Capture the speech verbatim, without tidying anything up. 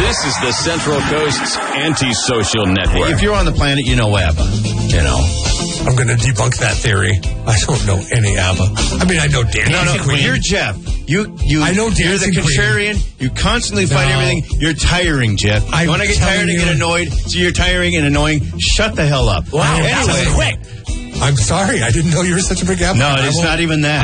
This is the Central Coast's antisocial network. If you're on the planet, you know ABBA. You know. I'm going to debunk that theory. I don't know any ABBA. I mean, I know Dancing No, no, Queen. when you're Jeff. You, you, I know you're the Dancing contrarian. Queen. You constantly fight No. everything. You're tiring, Jeff. I'm you want to get tired and you. get annoyed, so you're tiring and annoying. Shut the hell up. Wow, anyway, that was quick. I'm sorry. I didn't know you were such a big ABBA. No, it's not even that.